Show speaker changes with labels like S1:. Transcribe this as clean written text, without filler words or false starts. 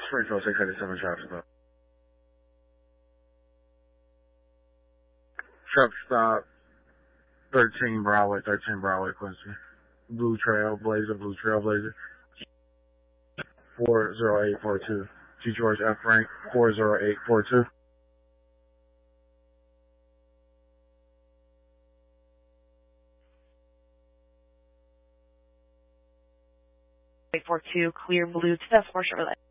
S1: Springfield 687 traffic stop. Truck stop, 13 Broadway, Quincy. Blue Trailblazer, 40842. G. George F. Frank, 40842.
S2: 842, clear blue to that for Chevrolet.